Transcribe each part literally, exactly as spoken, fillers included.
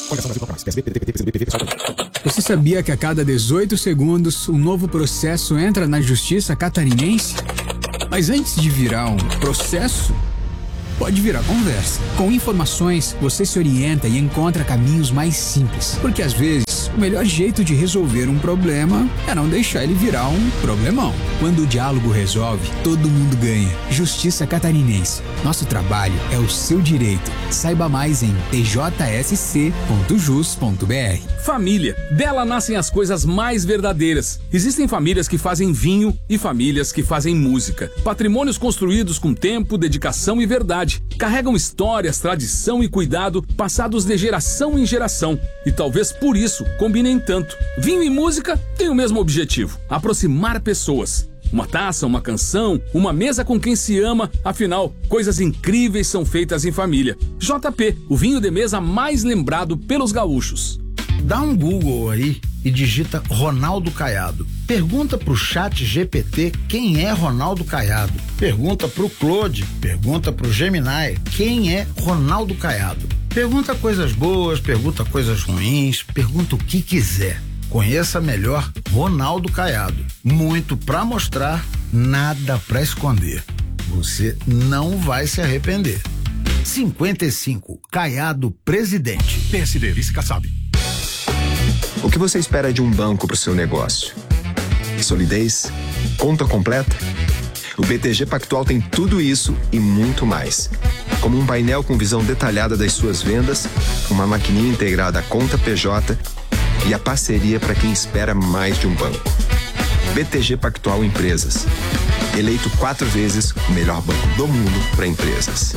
Você sabia que a cada dezoito segundos um novo processo entra na justiça catarinense? Mas antes de virar um processo, pode virar conversa. Com informações, você se orienta e encontra caminhos mais simples. Porque às vezes, o melhor jeito de resolver um problema é não deixar ele virar um problemão. Quando o diálogo resolve, todo mundo ganha. Justiça Catarinense. Nosso trabalho é o seu direito. Saiba mais em t j s c ponto jus ponto b r. Família. Dela nascem as coisas mais verdadeiras. Existem famílias que fazem vinho e famílias que fazem música. Patrimônios construídos com tempo, dedicação e verdade. Carregam histórias, tradição e cuidado passados de geração em geração. E talvez por isso combinem tanto. Vinho e música têm o mesmo objetivo: aproximar pessoas. Uma taça, uma canção, uma mesa com quem se ama. Afinal, coisas incríveis são feitas em família. J P, o vinho de mesa mais lembrado pelos gaúchos. Dá um Google aí e digita Ronaldo Caiado. Pergunta pro chat G P T quem é Ronaldo Caiado. Pergunta pro Claude, pergunta pro Gemini quem é Ronaldo Caiado. Pergunta coisas boas, pergunta coisas ruins, pergunta o que quiser. Conheça melhor Ronaldo Caiado. Muito pra mostrar, nada pra esconder. Você não vai se arrepender. cinquenta e cinco, Caiado Presidente. P S D, Vice Kassab. O que você espera de um banco para o seu negócio? Solidez? Conta completa? O B T G Pactual tem tudo isso e muito mais. Como um painel com visão detalhada das suas vendas, uma maquininha integrada à conta P J e a parceria para quem espera mais de um banco. B T G Pactual Empresas. Eleito quatro vezes o melhor banco do mundo para empresas.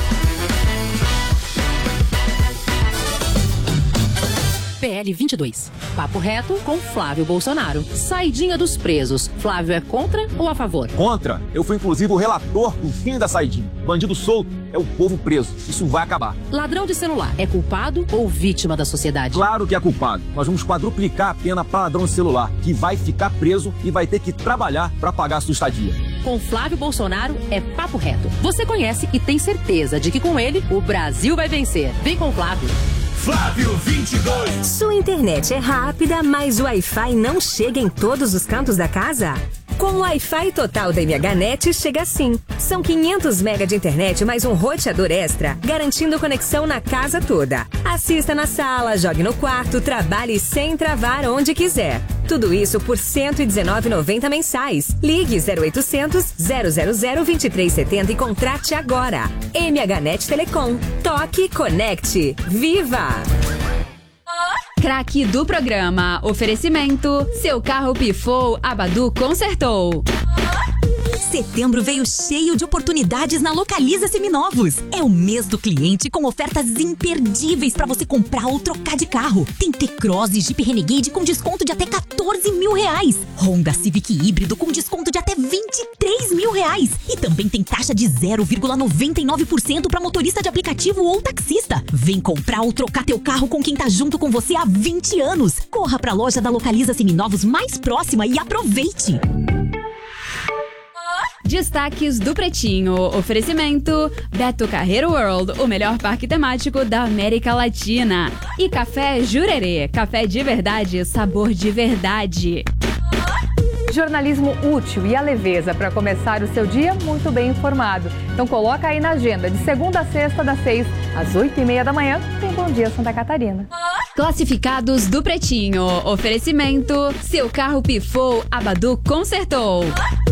P L vinte e dois. Papo reto com Flávio Bolsonaro. Saidinha dos presos. Flávio é contra ou a favor? Contra. Eu fui inclusive o relator do fim da saidinha. Bandido solto é o povo preso. Isso vai acabar. Ladrão de celular é culpado ou vítima da sociedade? Claro que é culpado. Nós vamos quadruplicar a pena para ladrão de celular, que vai ficar preso e vai ter que trabalhar para pagar a sua estadia. Com Flávio Bolsonaro é papo reto. Você conhece e tem certeza de que com ele o Brasil vai vencer. Vem com o Flávio. Flávio vinte e dois. Sua internet é rápida, mas o Wi-Fi não chega em todos os cantos da casa? Com o Wi-Fi total da M H Net chega assim. São quinhentos megas de internet mais um roteador extra, garantindo conexão na casa toda. Assista na sala, jogue no quarto, trabalhe sem travar onde quiser. Tudo isso por cento e dezenove reais e noventa centavos mensais. Ligue zero oitocentos, zero zero zero, vinte e três setenta e contrate agora. M H Net Telecom. Toque, conecte. Viva! Craque do programa. Oferecimento. Seu carro pifou, a Badu consertou. Setembro veio cheio de oportunidades na Localiza Seminovos. É o mês do cliente com ofertas imperdíveis para você comprar ou trocar de carro. Tem T-Cross e Jeep Renegade com desconto de até quatorze mil reais. Honda Civic híbrido com desconto de até vinte e três mil reais. E também tem taxa de zero vírgula noventa e nove por cento para motorista de aplicativo ou taxista. Vem comprar ou trocar teu carro com quem tá junto com você há vinte anos. Corra pra loja da Localiza Seminovos mais próxima e aproveite. Destaques do Pretinho. Oferecimento Beto Carreiro World, o melhor parque temático da América Latina. E Café Jurerê, café de verdade, sabor de verdade. Jornalismo útil e a leveza para começar o seu dia muito bem informado. Então coloca aí na agenda, de segunda a sexta, das seis às oito e meia da manhã, tem Bom Dia Santa Catarina. Classificados do Pretinho. Oferecimento, seu carro pifou, a Badu consertou.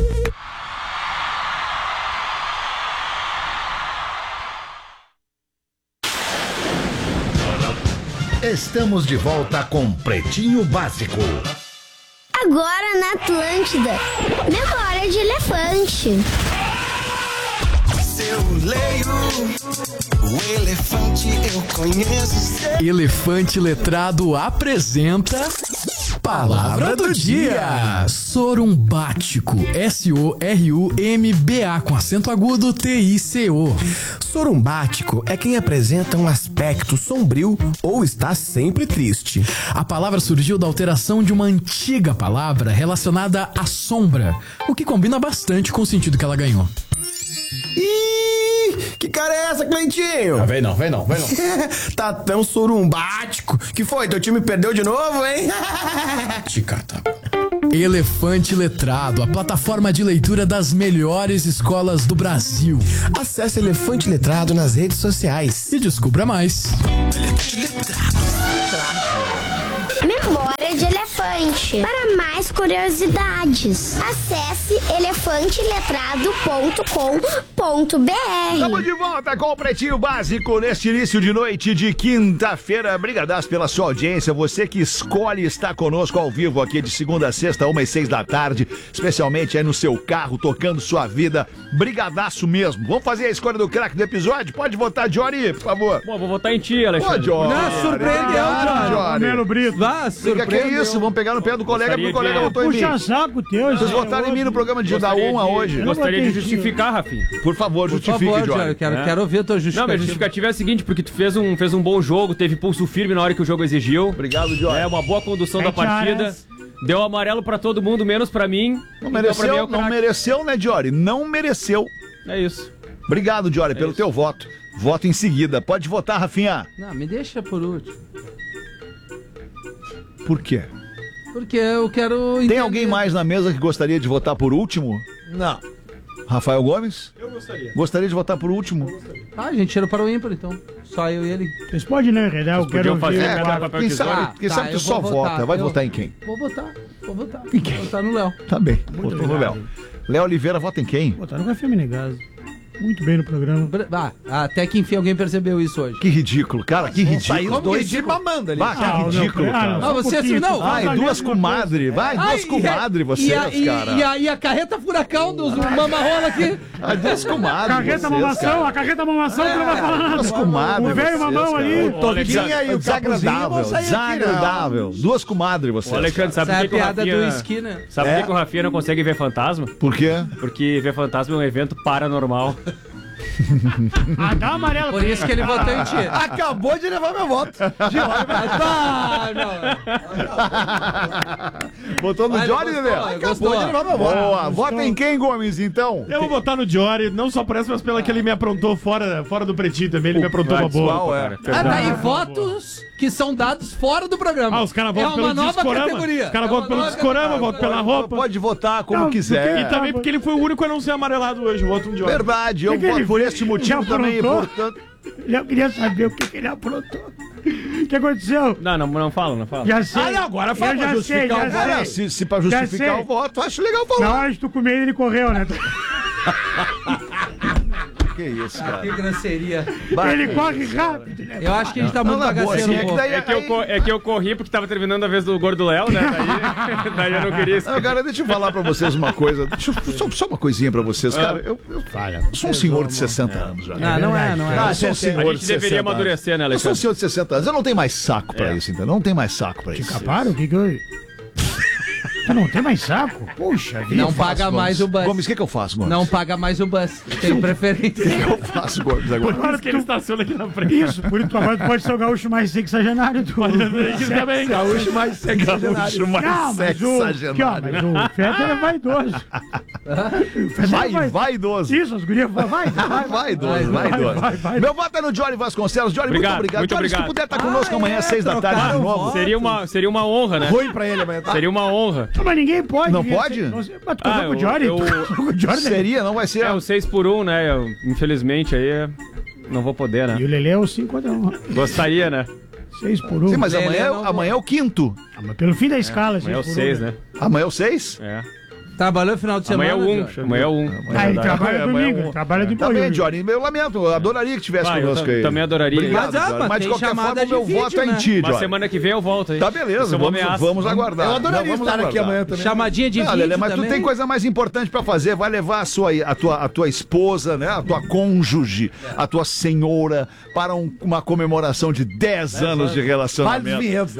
Estamos de volta com Pretinho Básico. Agora na Atlântida, memória de elefante. Se eu leio o elefante, eu conheço. Elefante Letrado apresenta Palavra do Dia. Sorumbático. S O R U M B A com acento agudo T I C O. Sorumbático é quem apresenta um aspecto sombrio ou está sempre triste. A palavra surgiu da alteração de uma antiga palavra relacionada à sombra, o que combina bastante com o sentido que ela ganhou. Ih, que cara é essa, Cleitinho? Ah, vem não, vem não, vem não. Tá tão surumbático. Que foi? Teu time perdeu de novo, hein? Te cata. Elefante Letrado, a plataforma de leitura das melhores escolas do Brasil. Acesse Elefante Letrado nas redes sociais e descubra mais. Elefante Letrado. Memória de elefante. Para mais curiosidades, acesse elefante letrado ponto com ponto b r. Estamos de volta com o Pretinho Básico neste início de noite de quinta-feira. Brigadas pela sua audiência, você que escolhe estar conosco ao vivo aqui de segunda a sexta, uma e seis da tarde, especialmente aí no seu carro, tocando sua vida. Brigadaço mesmo. Vamos fazer a escolha do craque do episódio? Pode votar, Jory, por favor. Bom, vou votar em ti, Alexandre. Pô, Jory. Não, surpreendeu, Jory. Romero Brito. Ah, surpreendeu. Que é isso? Vamos pegar no pé do colega, porque o colega votou em mim. Puxa saco teu. Vocês votaram em mim no programa de da uma hoje. Gostaria de justificar, Rafinha. Por favor, justifique, Por favor, Jory. Quero, É. quero ouvir a tua justificativa. Não, minha justificativa é a seguinte, porque tu fez um, fez um bom jogo, teve pulso firme na hora que o jogo exigiu. Obrigado, Jory. É, uma boa condução da partida. Deu amarelo pra todo mundo, menos pra mim. Não mereceu, não mereceu, né, Jory? Não mereceu. É isso. Obrigado, Jory, pelo teu voto. Voto em seguida. Pode votar, Rafinha. Não, me deixa por último. Por quê? Porque eu quero entender. Tem alguém mais na mesa que gostaria de votar por último? Não. Rafael Gomes? Eu gostaria. Gostaria de votar por último? Ah, a gente tirou para o ímpar, então. Só eu e ele. Vocês podem, né, Redar? Eu quero fazer ver. é, agora. quem sabe, quem tá, sabe tu eu só vou vota. votar. Vai Eu- votar em quem? Vou votar. Vou votar. Vou votar no Léo. Tá bem. Muito Votou no obrigado. Léo. Léo Oliveira vota em quem? Botaram o Café Menegaso. Muito bem no programa. Ah, até que enfim alguém percebeu isso hoje. Que ridículo, cara, que ridículo. Sair os dois de mamando ali. Bah, que Ah, não, ridículo, ah, cara. não, Ah, você assim, não. Ai, duas comadres, vai, Ai, duas comadres vocês, e a, e, cara. E a, e a carreta furacão dos mamarrola aqui. Ai, duas comadres Carreta vocês, mamação, cara. a carreta mamação que não vai falar nada. Duas comadres O velho vocês, mamão cara. ali. O Toquinha e o Desagradável, desagradável. Duas comadres vocês. Ô, Alexandre, sabe Essa por é que, que a o piada Rafinha... do esquina. Sabe por É. que que o Rafinha não consegue ver fantasma? Por quê? Porque ver fantasma é um evento paranormal. Ah, dá amarelo. Por isso que ele votou em ti. Acabou de levar meu voto. De hora, Ah, Votou no Vai, Jory, gostou, Lelê? gostou. Acabou de levar meu voto. Boa, vota em quem, Gomes, então? Eu vou votar no Jory, não só por essa, mas pela que ele me aprontou fora, fora do pretinho também. Ele me aprontou uma boa. Qual é? Ah, tá aí votos que são dados fora do programa. Ah, os caras é votam uma pelo nova discorama. categoria. Os caras É uma votam pelo nova discorama, categoria. votam pela roupa. Pode votar como Não, quiser. E também porque ele foi o único a não ser amarelado hoje, o outro Jory. Verdade, eu Que que ele voto por fez? este motivo Já também, aprontou? portanto... Eu queria saber o que, que ele aprontou. O que aconteceu? Não, não, não fala, não fala. Já sei. Ah, não, agora fala Eu pra já justificar sei, o já voto. sei. Se, se pra Já justificar sei. o voto, acho legal Na falar. hora de tu comer, ele correu, né? Que isso, Ah, cara. que grosseria. Ele corre rápido, né? Eu acho que a gente tá muito na boa, bagaceiro. assim, é que pô. daí- É que, eu, co- é que eu corri porque tava terminando a vez do Gordo Léo, né? Daí, daí eu não queria isso. Não, cara, deixa eu falar pra vocês uma coisa. Deixa eu, só, só uma coisinha pra vocês, cara. Eu, eu, eu sou um senhor de sessenta anos já. Não, não é, não é. Ah, eu sou um senhor A de gente sessenta deveria anos. amadurecer, né, Eu sou um Alexandre? senhor de sessenta anos. Eu não tenho mais saco pra isso, então. Não tem mais saco pra isso. Caparam? O que que eu... Tu não tem mais saco? Puxa vida. Não paga mais o bus. Gomes, o que, que eu faço, Gomes? Não paga mais o bus. Tem preferência. O que eu faço, Gomes, agora? Agora que ele estaciona aqui na frente. Isso, por isso tu agora tu pode ser o gaúcho mais sexagenário do... também. Gaúcho mais sexagenário. Gaúcho mais Não, mas o... Aqui, ó, sexagenário. mas o Fetter é vaidoso. O Fetter Vai, é vai- vaidoso. Isso, as gurias vai, vai, vai. Vaidoso, vai, vaidoso. vai, vai. Meu voto é no Jory Vasconcelos. Jory, muito Obrigado, obrigado. muito Jory, se tu obrigado. puder estar conosco amanhã às seis da tarde de novo. Seria uma, seria uma honra, né? Ruim pra ele amanhã. Tá? Seria uma honra. Não, mas ninguém pode. Não vir pode? sem- Não sei, mas tu Ah, casou com o eu- Jory? eu- Tu casou com o Jory, né? Seria, não vai ser. É o seis por um, né? Eu, infelizmente aí é- não vou poder, E né? o Lelê é o cinco contra um. Gostaria, né? seis por um. Sim, mas Lelê amanhã, não- amanhã é o quinto. Ah, mas pelo fim da escala, Amanhã é o seis por um, seis, né? Amanhã é o seis? É. Trabalhou no final de semana. Amanhã é o um. Jorge? Amanhã é o um. Ah, ele trabalha Amanhã é domingo, um. ele trabalha de Tá manhã. bem, Jory. Eu lamento, eu adoraria que tivesse Ah, eu conosco tam- aí. também adoraria. Obrigado, Mas, ah, Jory. mas Mas de tem qualquer chamada forma, de meu vídeo, voto é em né? ti, Mas Jory. semana que vem eu volto aí. Tá beleza, Isso é uma vamos, ameaça. vamos aguardar. Eu adoraria Não, vamos estar aqui aguardar. amanhã também. Chamadinha de Não, vídeo Lelê, mas também. tu tem coisa mais importante pra fazer. Vai levar a sua, a tua, a tua esposa, né? A tua cônjuge, a tua senhora para um- uma comemoração de dez anos de Vários relacionamento. vinhedos, né?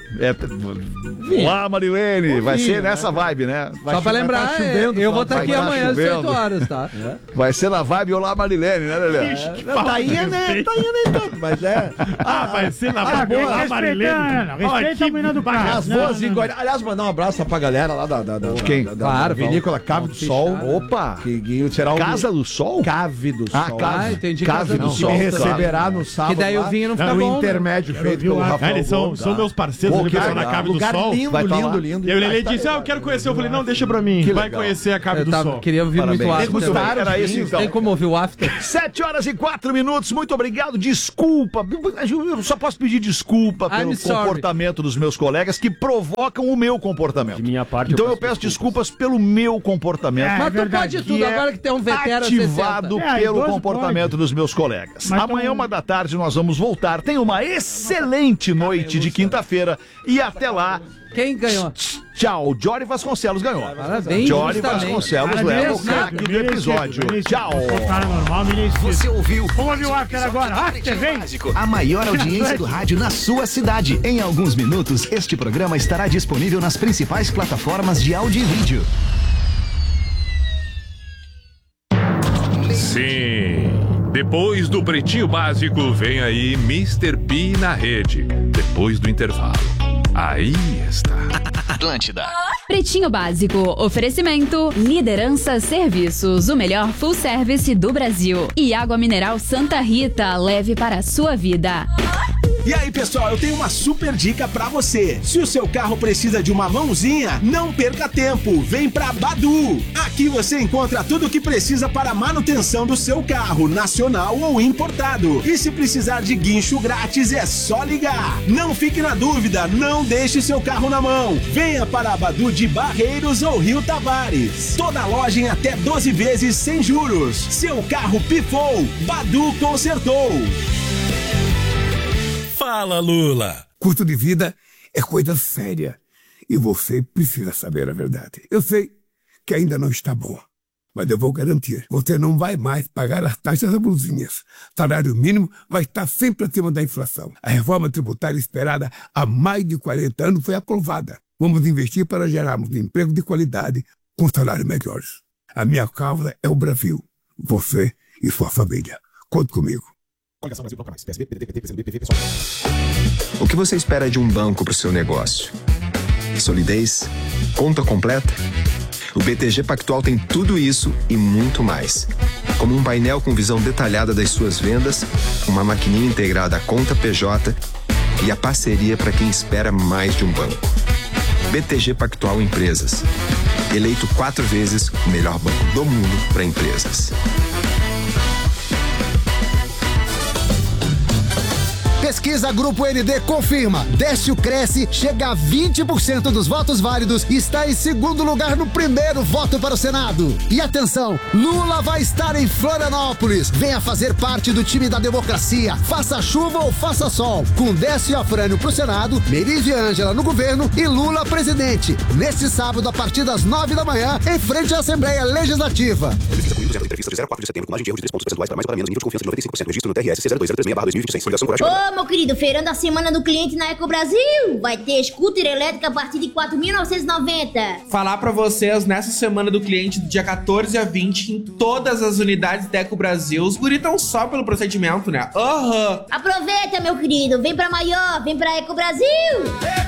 É, olá, Marilene. Vai ser nessa vibe, né? Vai Só pra lembrar, tá é, eu vou estar tá aqui amanhã às dezoito horas, tá? É. Vai ser na vibe Olá, Marilene, né, Lelê? É, tá indo, né? Tá indo nem tanto, mas é... Ah, vai ser na vibe Olá, Marilene. Respeita a menina do carro. As boas em Goiás. Aliás, mandar um abraço pra galera lá da... da, da Quem? Da, da, claro, da Vinícola Cave do Sol. Opa! Que, que será um... Casa do Sol? Cave do Ah, Sol. Cave. Ah, entendi. Cave do Sol. Que me receberá no sábado. Que daí o vinho não fica no bom. intermédio feito pelo Rafael. Eles são, são meus parceiros ali na Cave do Sol. Lindo, lindo, lindo. E aí o Lelê disse, ah, eu quero conhecer. Eu falei, não, deixa pra mim. Que vai legal. Conhecer a Cave Eu do tava, Sol. queria ouvir Parabéns. muito after. Muito Era isso, então. Tem como ouvir o after? Sete horas e quatro minutos, muito obrigado, desculpa, eu só posso pedir desculpa pelo I'm sorry. comportamento dos meus colegas que provocam o meu comportamento. De minha parte, então eu eu peço desculpas pelo meu comportamento. É, Mas tu verdade. pode tudo, que é agora que tem um veterano ativado É, pelo idoso comportamento pode. dos meus colegas. Mas Amanhã, tão- uma da tarde, nós vamos voltar. Tenha uma excelente noite de quinta-feira e até lá, Quem ganhou? tchau. Jory Vasconcelos ganhou. Parabéns, Jory justamente. Vasconcelos Cara, leva o merecido, craque do merecido, episódio. merecido. Tchau. Cara normal, merecido. Você ouviu? Vamos ouvir o after agora. After, vem. A maior audiência do rádio na sua cidade. Em alguns minutos, este programa estará disponível nas principais plataformas de áudio e vídeo. Sim. Depois do Pretinho Básico, vem aí mister P na rede. Depois do intervalo. Aí está. Atlântida. Pretinho Básico, oferecimento, Liderança Serviços, o melhor full service do Brasil. E água mineral Santa Rita, leve para a sua vida. E aí, pessoal, eu tenho uma super dica pra você. Se o seu carro precisa de uma mãozinha, não perca tempo. Vem pra Badu. Aqui você encontra tudo o que precisa para a manutenção do seu carro, nacional ou importado. E se precisar de guincho grátis, é só ligar. Não fique na dúvida, não deixe seu carro na mão. Venha para a Badu de Barreiros ou Rio Tavares. Toda loja em até doze vezes sem juros. Seu carro pifou, Badu consertou. Fala, Lula! Custo de vida é coisa séria e você precisa saber a verdade. Eu sei que ainda não está bom, mas eu vou garantir. Você não vai mais pagar as taxas abusivas. Salário mínimo vai estar sempre acima da inflação. A reforma tributária esperada há mais de quarenta anos foi aprovada. Vamos investir para gerarmos emprego de qualidade com salários melhores. A minha causa é o Brasil. Você e sua família. Conte comigo. O que você espera de um banco para o seu negócio? Solidez? Conta completa? O B T G Pactual tem tudo isso e muito mais. Como um painel com visão detalhada das suas vendas, uma maquininha integrada à conta P J e a parceria para quem espera mais de um banco. B T G Pactual Empresas. Eleito quatro vezes o melhor banco do mundo para empresas. Pesquisa Grupo N D confirma. Décio Cresce chega a vinte por cento dos votos válidos e está em segundo lugar no primeiro voto para o Senado. E atenção, Lula vai estar em Florianópolis. Venha fazer parte do time da democracia. Faça chuva ou faça sol. Com Décio e Afrânio pro Senado, Meire e Ângela no governo e Lula presidente. Neste sábado, a partir das nove da manhã, em frente à Assembleia Legislativa. Pesquisa com entrevista de zero a quatro de setembro, com margem de erro de três pontos percentuais para mais ou para menos, nível de confiança de noventa e cinco por cento. Registro no T R S C zero dois zero três seis barra dois mil e vinte e seis. Coligação Coragem. Ô, meu querido, feirão da semana do cliente na Eco Brasil. Vai ter scooter elétrica a partir de quatro mil novecentos e noventa. Falar pra vocês, nessa semana do cliente, do dia quatorze a vinte, em todas as unidades da Eco Brasil, os guri tão só pelo procedimento, né? Aham. Uhum. Aproveita, meu querido. Vem pra maior, vem pra Eco Brasil.